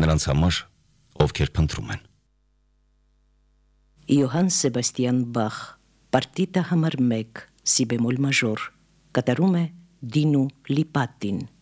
նրանց համար, ովքեր փնտրում են։ Իոհան Սեբաստիան Բախ, պարտիտա համար 1, սի բեմոլ մաժոր, կատարում է Դինու Լիպատին։